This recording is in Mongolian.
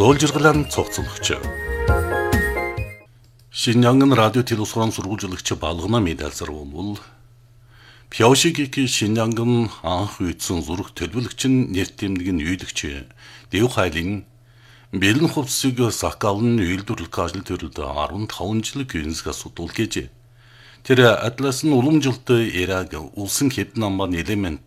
Зоолжиргалан цогцолгч. Шинжянган радио телевизорын сургуулжлагч балгана медалсар болвол Пяошигийн Шинжянган анх үйдсэн зураг төлөвлөгч нь нэр тэмдэг нь үйлэгч Дэв хайлын бэлэн хувцсыг сакалн үйлдвэрлэх ажил төрөлд 15 жил гүйцэтгэх асуудал гэж. Тэр атлас нь уламжилт эраг улсын хэдэн амбан элемент